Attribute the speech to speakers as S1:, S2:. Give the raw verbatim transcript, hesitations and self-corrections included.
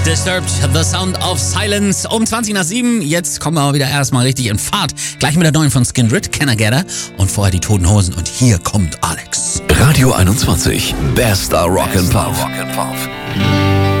S1: Disturbed, The Sound of Silence. Um zwanzig nach sieben. Jetzt kommen wir aber wieder erstmal richtig in Fahrt. Gleich mit der neuen von Skindred, Can I Get Her? Und vorher die Toten Hosen. Und hier kommt Alex.
S2: Radio einundzwanzig, bester Rock and Pop.